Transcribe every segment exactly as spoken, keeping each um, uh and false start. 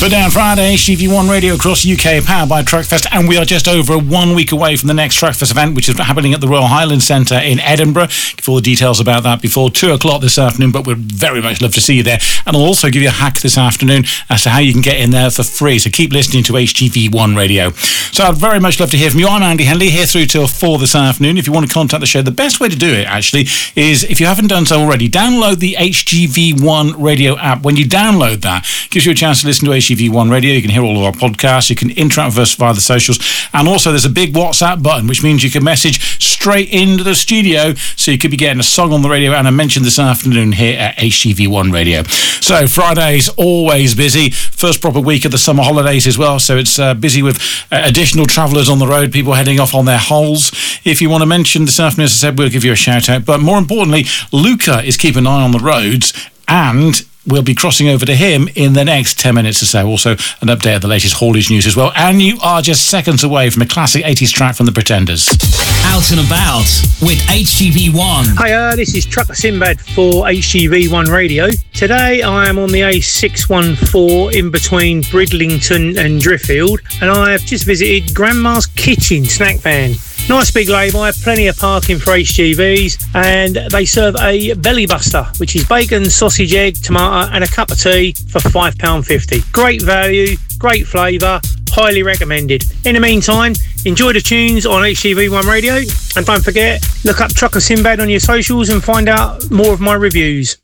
Put Down Friday, H G V one Radio across U K, powered by Truckfest, and we are just over one week away from the next Truckfest event, which is happening at the Royal Highland Centre in Edinburgh. Give all the details about that before two o'clock this afternoon, but we'd very much love to see you there. And I'll also give you a hack this afternoon as to how you can get in there for free, so keep listening to H G V one Radio. So I'd very much love to hear from you. I'm Andy Henley, here through till four this afternoon. If you want to contact the show, the best way to do it, actually, is, if you haven't done so already, download the H G V one Radio app. When you download that, it gives you a chance to listen to H G V one Radio. You can hear all of our podcasts. You can interact with us via the socials. And also, there's a big WhatsApp button, which means you can message straight into the studio. So you could be getting a song on the radio and I mentioned this afternoon here at H G V one Radio. So Friday's always busy. First proper week of the summer holidays as well. So it's uh, busy with uh, additional travellers on the road, people heading off on their holes. If you want to mention this afternoon, as I said, we'll give you a shout out. But more importantly, Luca is keeping an eye on the roads, and we'll be crossing over to him in the next ten minutes or so. Also, an update of the latest haulage news as well. And you are just seconds away from a classic eighties track from the Pretenders. Out and About with H G V one. Hi, uh, this is Trucker Sinbad for H G V one Radio. Today I am on the A six one four in between Bridlington and Driffield, and I have just visited Grandma's Kitchen snack van. Nice big lay-by, plenty of parking for H G Vs, and they serve a belly buster, which is bacon, sausage, egg, tomato and a cup of tea for five pounds fifty. Great value, great flavour, highly recommended. In the meantime, enjoy the tunes on H G V one Radio, and don't forget, look up Trucker Sinbad on your socials and find out more of my reviews.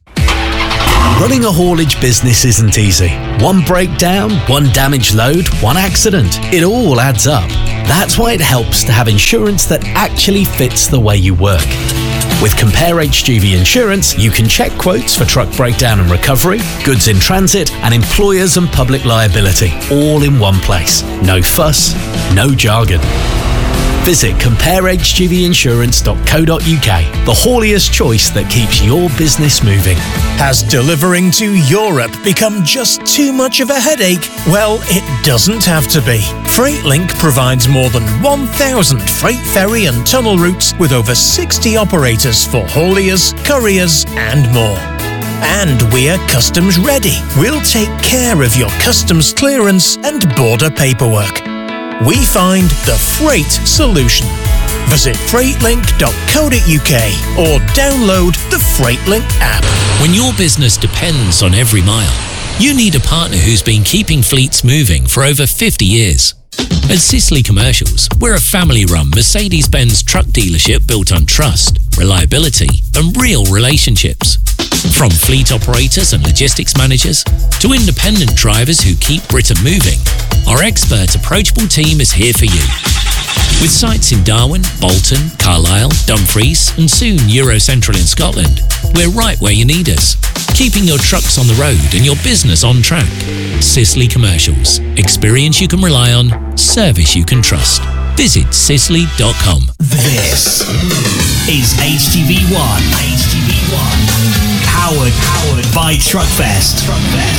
Running a haulage business isn't easy. One breakdown, one damaged load, one accident. It all adds up. That's why it helps to have insurance that actually fits the way you work. With Compare H G V Insurance, you can check quotes for truck breakdown and recovery, goods in transit, and employers and public liability, all in one place. No fuss, no jargon. Visit compare h g v insurance dot co dot u k, the hauliest choice that keeps your business moving. Has delivering to Europe become just too much of a headache? Well, it doesn't have to be. FreightLink provides more than one thousand freight ferry and tunnel routes with over sixty operators for hauliers, couriers and more. And we're customs ready. We'll take care of your customs clearance and border paperwork. We find the freight solution. Visit freightlink dot co dot u k or download the FreightLink app. When your business depends on every mile, you need a partner who's been keeping fleets moving for over fifty years. At Sisley Commercials, we're a family-run Mercedes-Benz truck dealership built on trust, reliability and real relationships. From fleet operators and logistics managers to independent drivers who keep Britain moving, our expert, approachable team is here for you. With sites in Darwin, Bolton, Carlisle, Dumfries and soon Eurocentral in Scotland, we're right where you need us, keeping your trucks on the road and your business on track. Sisley Commercials. Experience you can rely on, service you can trust. Visit sisley dot com. This is H G V one. H G V one. Powered, powered by Truckfest. Truckfest.